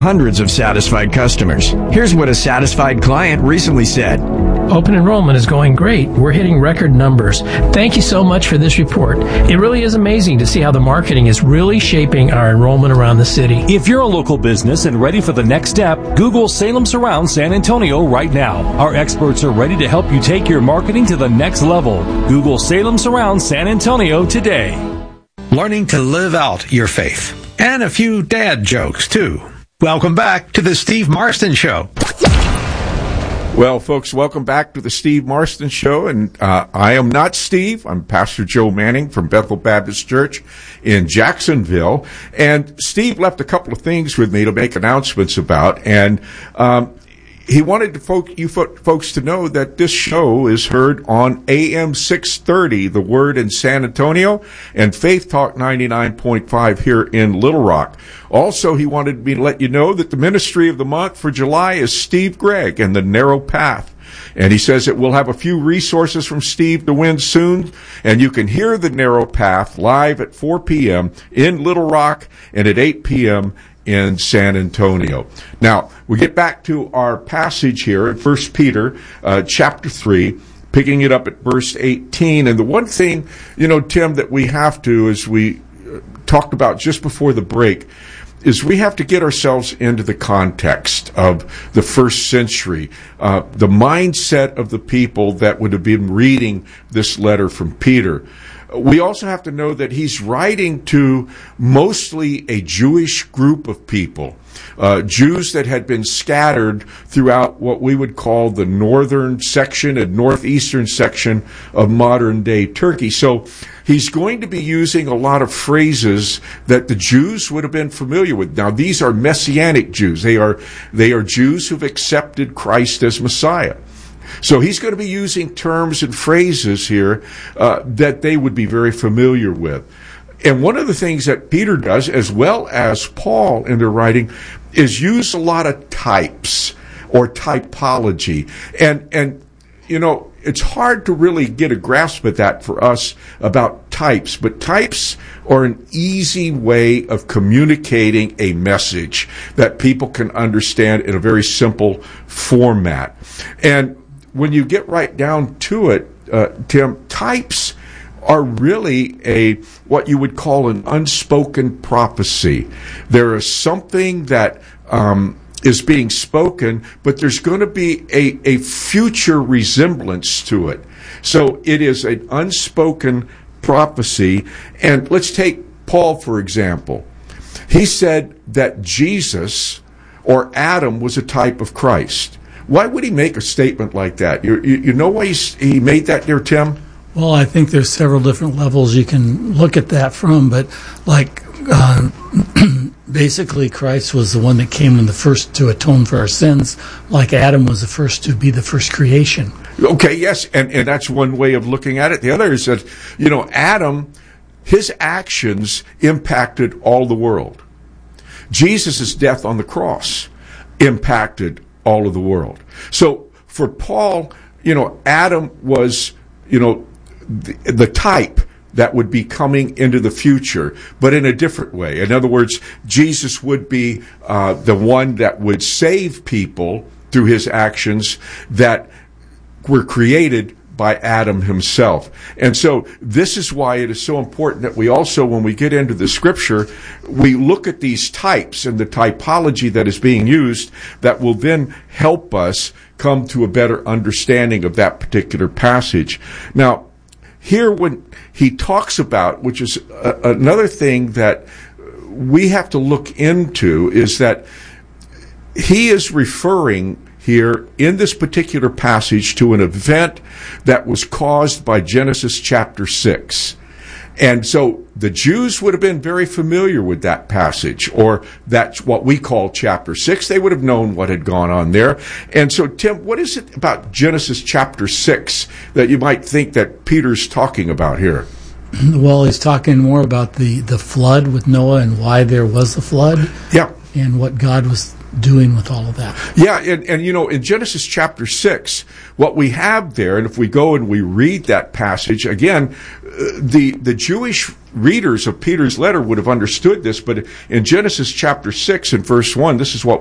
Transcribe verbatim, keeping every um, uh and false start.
hundreds of satisfied customers. Here's what a satisfied client recently said. Open enrollment is going great. We're hitting record numbers. Thank you so much for this report. It really is amazing to see how the marketing is really shaping our enrollment around the city. If you're a local business and ready for the next step, Google Salem Surround San Antonio right now. Our experts are ready to help you take your marketing to the next level. Google Salem Surround San Antonio today. Learning to live out your faith. And a few dad jokes, too. Welcome back to the Steve Marston Show. Well, folks, welcome back to the Steve Marston Show, and uh, I am not Steve. I'm Pastor Joe Manning from Bethel Baptist Church in Jacksonville, and Steve left a couple of things with me to make announcements about, and um, he wanted to folk, you fo- folks to know that this show is heard on A M six thirty, The Word in San Antonio, and Faith Talk ninety-nine point five here in Little Rock. Also, he wanted me to let you know that the ministry of the month for July is Steve Gregg and the Narrow Path. And he says that we'll have a few resources from Steve to win soon, and you can hear the Narrow Path live at four p.m. in Little Rock and at eight p.m. in San Antonio. Now, we get back to our passage here in First Peter uh, chapter three, picking it up at verse eighteen. And the one thing, you know, Tim, that we have to, as we uh, talked about just before the break, is we have to get ourselves into the context of the first century, uh, the mindset of the people that would have been reading this letter from Peter. We also have to know that he's writing to mostly a Jewish group of people, uh, Jews that had been scattered throughout what we would call the northern section and northeastern section of modern-day Turkey. So he's going to be using a lot of phrases that the Jews would have been familiar with. Now, these are Messianic Jews. They are, they are Jews who've accepted Christ as Messiah. So he's going to be using terms and phrases here uh, that they would be very familiar with. And one of the things that Peter does, as well as Paul in their writing, is use a lot of types or typology. And, and you know, it's hard to really get a grasp of that for us about types, but types are an easy way of communicating a message that people can understand in a very simple format. And when you get right down to it, uh, Tim, types are really a what you would call an unspoken prophecy. There is something that um, is being spoken, but there's going to be a, a future resemblance to it. So it is an unspoken prophecy. And let's take Paul, for example. He said that Jesus, or Adam, was a type of Christ. Why would he make a statement like that? You, you, you know why he, he made that there, Tim? Well, I think there's several different levels you can look at that from, but like uh, basically Christ was the one that came in the first to atone for our sins, like Adam was the first to be the first creation. Okay, yes, and, and that's one way of looking at it. The other is that, you know, Adam, his actions impacted all the world. Jesus' death on the cross impacted all of the world. So for Paul, you know, Adam was, you know, the, the type that would be coming into the future, but in a different way. In other words, Jesus would be uh, the one that would save people through his actions that were created by Adam himself. And so this is why it is so important that we also, when we get into the scripture, we look at these types and the typology that is being used that will then help us come to a better understanding of that particular passage. Now, here when he talks about, which is a, another thing that we have to look into, is that he is referring here in this particular passage to an event that was caused by Genesis chapter six. And so the Jews would have been very familiar with that passage, or that's what we call chapter six. They would have known what had gone on there. And so, Tim, what is it about Genesis chapter six that you might think that Peter's talking about here? Well, he's talking more about the, the flood with Noah and why there was a flood. Yeah. And what God was doing with all of that. Yeah, and, and you know, in Genesis chapter six, what we have there, and if we go and we read that passage, again, the the Jewish readers of Peter's letter would have understood this, but in Genesis chapter six and verse one, this is what